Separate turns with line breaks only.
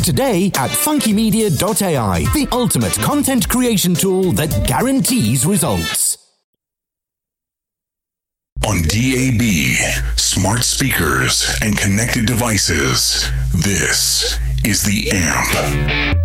Today at funkymedia.ai, the ultimate content creation tool that guarantees results.
On DAB, smart speakers, and connected devices, this is The Amp.